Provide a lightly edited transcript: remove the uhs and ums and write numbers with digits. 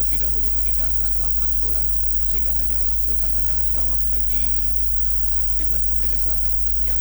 terlebih dahulu meninggalkan lapangan bola sehingga hanya menghasilkan tendangan gawang bagi timnas Afrika Selatan yang